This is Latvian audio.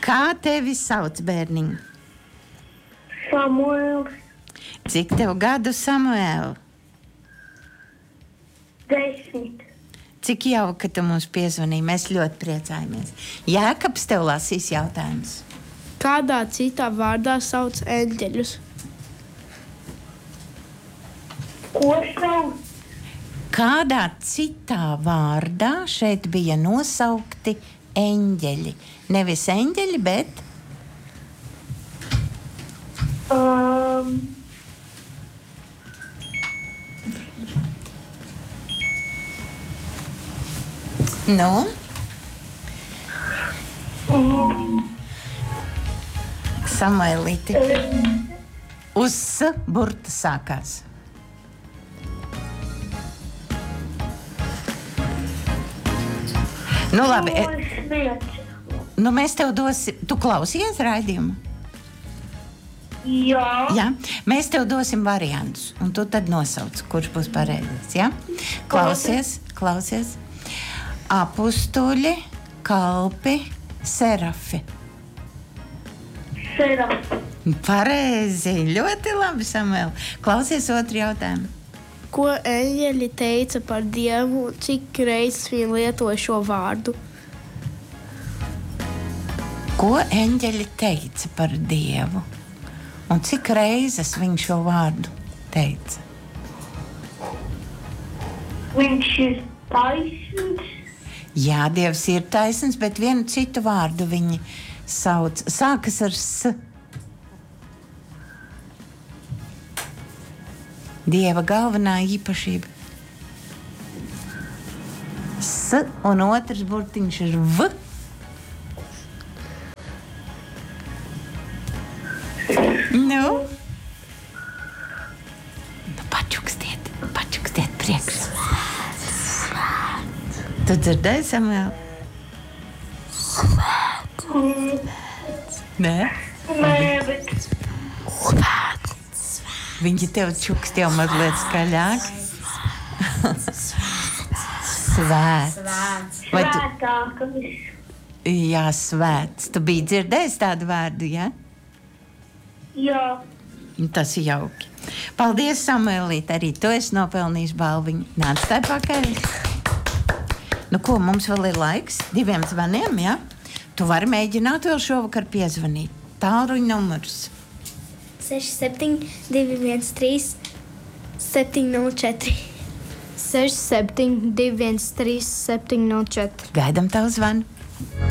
Kā tevi sauc, bērniņ? Samuēls. Cik tev gadu, Samuēl? 10. Cik jauki, ka tu mums piezvanīji. Mēs ļoti priecājamies. Jēkabs tev lasīs jautājumus. Kādā citā vārdā sauc eņģeļus? Ko sauc? Kādā citā vārdā šeit bija nosaukti eņģeļi? Nevis eņģeļi, bet... Nu? Samuēlīti. Uz S burta sākās. Nu labi. Nu mēs tev dosim... Tu klausies raidījumu? Jā. Jā. Mēs tev dosim variantus, un tu tad nosauc, kurš būs pareizais, jā? Klausies. Apustuļi, kalpi, serafi. Serafi. Pareizi, ļoti labi, Samuēl. Klausies otru jautājumu. Ko eņģeļi teica par Dievu, cik reizes viņi lietoja šo vārdu? Ko eņģeļi teica par Dievu? Un cik reizes viņš šo vārdu teica? Viņš ir taisnīgs. Jā, Dievs ir taisns, bet vienu citu vārdu viņi sauc. Sākas ar S. Dieva galvenā īpašība. S un otrs burtiņš ir V. Nu? Pačukstiet priekšā. Tu dzirdēji, Samuēl? Nē? Nē, bet... Viņi tev čukst jau mazliet skaļāk. Svēts. Svētākais. Jā, svēts. Tu biji dzirdējis tādu vārdu, jā? Jā. Tas ir jauki. Paldies, Samuēlīt, arī tu esi nopelnījis balviņu. Nāc tai pakaļ. Nu ko, mums vēl ir laiks 2 zvaniem, jā? Tu vari mēģināt vēl šovakar piezvanīt. Tālruņa numurs. 67 213 704. 67 213 704. Gaidam tavu zvanu.